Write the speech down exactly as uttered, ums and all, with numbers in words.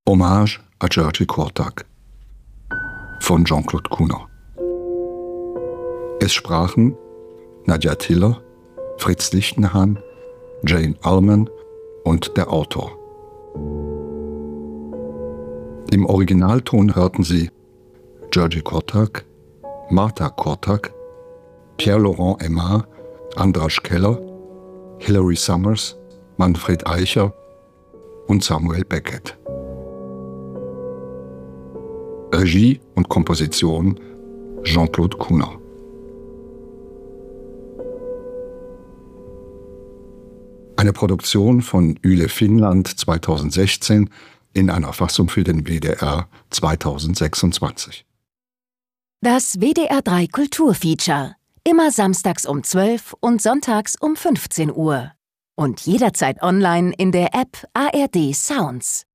Hommage à György Kortak von Jean-Claude Kuhner. Es sprachen Nadja Tiller, Fritz Lichtenhahn, Jane Allman und der Autor. Im Originalton hörten Sie György Kortak, Marta Kortak, Pierre-Laurent Aimard, Andras Keller, Hilary Summers, Manfred Eicher und Samuel Beckett. Regie und Komposition Jean-Claude Kuhner. Eine Produktion von Yle Finnland zweitausendsechzehn in einer Fassung für den W D R zweitausendsechsundzwanzig. Das W D R drei Kulturfeature. Immer samstags um zwölf und sonntags um fünfzehn Uhr. Und jederzeit online in der App A R D Sounds.